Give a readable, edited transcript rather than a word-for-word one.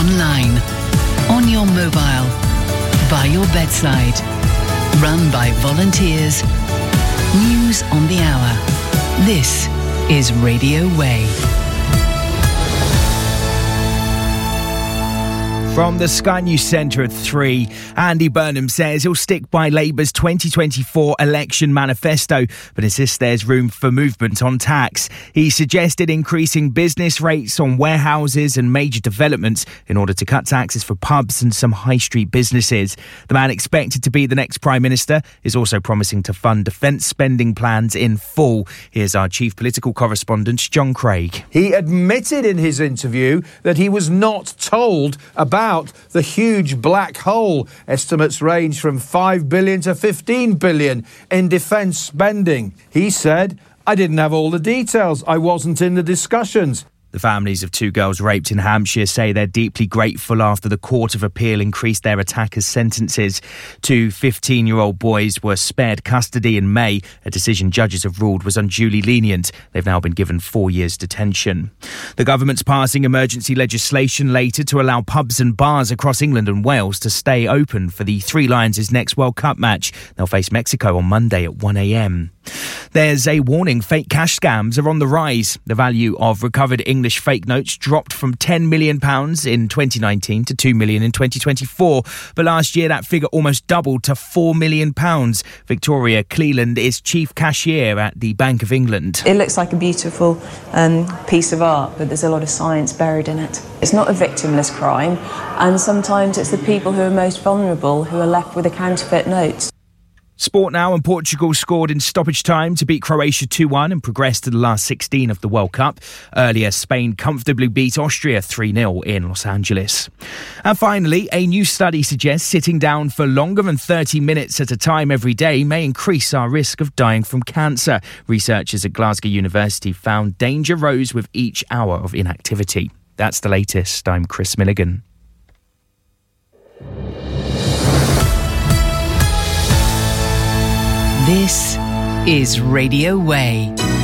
online, on your mobile, by your bedside. Run by volunteers. News on the hour. This is Radio Way. From the Sky News Centre at 3, Andy Burnham says he'll stick by Labour's 2024 election manifesto, but insists there's room for movement on tax. He suggested increasing business rates on warehouses and major developments in order to cut taxes for pubs and some high street businesses. The man expected to be the next Prime Minister is also promising to fund defence spending plans in full. Here's our chief political correspondent, John Craig. He admitted in his interview that he was not told about the huge black hole. Estimates range from 5 billion to 15 billion in defence spending. He said, "I didn't have all the details. I wasn't in the discussions." The families of two girls raped in Hampshire say they're deeply grateful after the Court of Appeal increased their attackers' sentences. Two 15-year-old boys were spared custody in May. A decision judges have ruled was unduly lenient. They've now been given 4 years detention. The government's passing emergency legislation later to allow pubs and bars across England and Wales to stay open for the Three Lions' next World Cup match. They'll face Mexico on Monday at 1 a.m. There's a warning: fake cash scams are on the rise. The value of recovered English fake notes dropped from £10 million in 2019 to £2 million in 2024. But last year, that figure almost doubled to £4 million. Victoria Cleland is chief cashier at the Bank of England. It looks like a beautiful piece of art, but there's a lot of science buried in it. It's not a victimless crime, and sometimes it's the people who are most vulnerable who are left with the counterfeit notes. Sport now, and Portugal scored in stoppage time to beat Croatia 2-1 and progressed to the last 16 of the World Cup. Earlier, Spain comfortably beat Austria 3-0 in Los Angeles. And finally, a new study suggests sitting down for longer than 30 minutes at a time every day may increase our risk of dying from cancer. Researchers at Glasgow University found danger rose with each hour of inactivity. That's the latest. I'm Chris Milligan. This is Radio Way.